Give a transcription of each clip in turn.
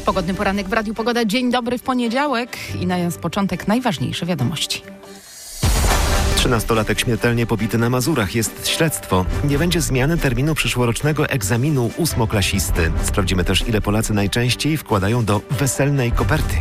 Pogodny poranek w Radiu Pogoda. Dzień dobry w poniedziałek i na początek najważniejsze wiadomości. 13-latek śmiertelnie pobity na Mazurach. Jest śledztwo. Nie będzie zmiany terminu przyszłorocznego egzaminu ósmoklasisty. Sprawdzimy też, ile Polacy najczęściej wkładają do weselnej koperty.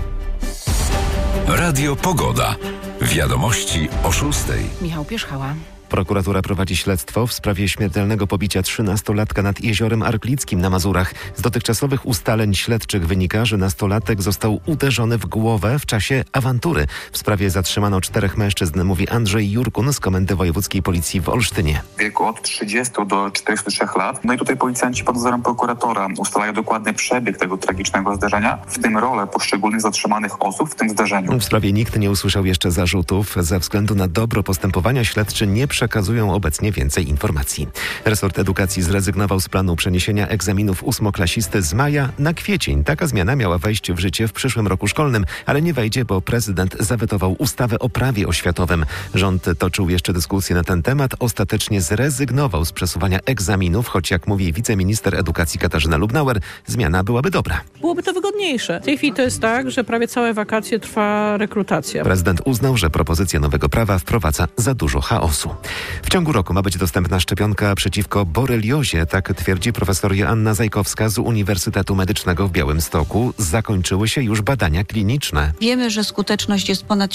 Radio Pogoda. Wiadomości o 6:00. Michał Pierzchała. Prokuratura prowadzi śledztwo w sprawie śmiertelnego pobicia 13-latka nad Jeziorem Arklickim na Mazurach. Z dotychczasowych ustaleń śledczych wynika, że nastolatek został uderzony w głowę w czasie awantury. W sprawie zatrzymano 4 mężczyzn, mówi Andrzej Jurkun z Komendy Wojewódzkiej Policji w Olsztynie. W wieku od 30 do 43 lat. No i tutaj policjanci pod nadzorem prokuratora ustalają dokładny przebieg tego tragicznego zdarzenia, w tym rolę poszczególnych zatrzymanych osób w tym zdarzeniu. W sprawie nikt nie usłyszał jeszcze zarzutów. Ze względu na dobro postępowania śledczy nie przekazują obecnie więcej informacji. Resort Edukacji zrezygnował z planu przeniesienia egzaminów ósmoklasisty z maja na kwiecień. Taka zmiana miała wejść w życie w przyszłym roku szkolnym, ale nie wejdzie, bo prezydent zawetował ustawę o prawie oświatowym. Rząd toczył jeszcze dyskusję na ten temat. Ostatecznie zrezygnował z przesuwania egzaminów, choć jak mówi wiceminister edukacji Katarzyna Lubnauer, zmiana byłaby dobra. Byłoby to wygodniejsze. W tej chwili to jest tak, że prawie całe wakacje trwa rekrutacja. Prezydent uznał, że propozycja nowego prawa wprowadza za dużo chaosu. W ciągu roku ma być dostępna szczepionka przeciwko boreliozie, tak twierdzi profesor Joanna Zajkowska z Uniwersytetu Medycznego w Białymstoku. Zakończyły się już badania kliniczne. Wiemy, że skuteczność jest ponad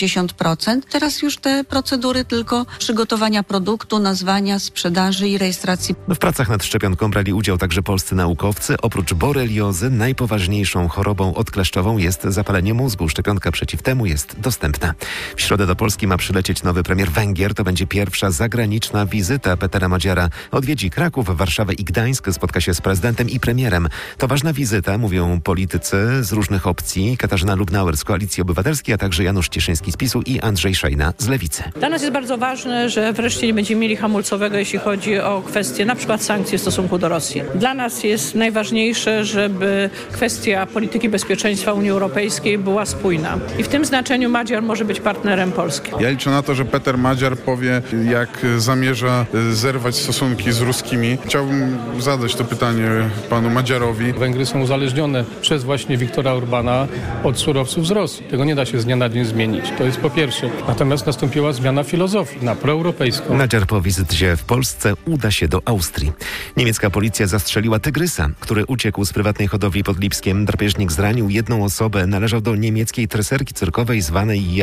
70%. Teraz już te procedury tylko przygotowania produktu, nazwania, sprzedaży i rejestracji. W pracach nad szczepionką brali udział także polscy naukowcy. Oprócz boreliozy najpoważniejszą chorobą odkleszczową jest zapalenie mózgu. Szczepionka przeciw temu jest dostępna. W środę do Polski ma przylecieć nowy premier Węgier. To będzie pierwsza zagraniczna wizyta Petera Madziara. Odwiedzi Kraków, Warszawę i Gdańsk, spotka się z prezydentem i premierem. To ważna wizyta, mówią politycy z różnych opcji. Katarzyna Lubnauer z Koalicji Obywatelskiej, a także Janusz Cieszyński z PiS-u i Andrzej Szejna z Lewicy. Dla nas jest bardzo ważne, że wreszcie nie będziemy mieli hamulcowego, jeśli chodzi o kwestie na przykład sankcji w stosunku do Rosji. Dla nas jest najważniejsze, żeby kwestia polityki bezpieczeństwa Unii Europejskiej była spójna. I w tym znaczeniu Madziar może być partnerem Polski. Ja liczę na to, że Peter Madziar powie, jak zamierza zerwać stosunki z ruskimi. Chciałbym zadać to pytanie panu Madziarowi. Węgry są uzależnione przez właśnie Viktora Orbána od surowców z Rosji. Tego nie da się z dnia na dzień zmienić. To jest po pierwsze. Natomiast nastąpiła zmiana filozofii na proeuropejską. Madziar po wizycie w Polsce uda się do Austrii. Niemiecka policja zastrzeliła tygrysa, który uciekł z prywatnej hodowli pod Lipskiem. Drapieżnik zranił jedną osobę. Należał do niemieckiej treserki cyrkowej znanej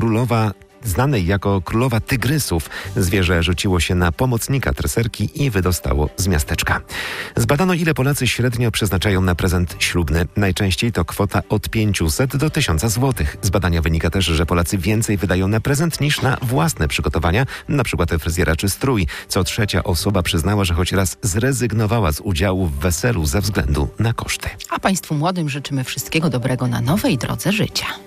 jako królowa tygrysów. Zwierzę rzuciło się na pomocnika treserki i wydostało z miasteczka. Zbadano, ile Polacy średnio przeznaczają na prezent ślubny. Najczęściej to kwota od 500 do 1000 zł. Z badania wynika też, że Polacy więcej wydają na prezent niż na własne przygotowania, np. fryzjera czy strój. Co 3. osoba przyznała, że choć raz zrezygnowała z udziału w weselu ze względu na koszty. A Państwu młodym życzymy wszystkiego dobrego na nowej drodze życia.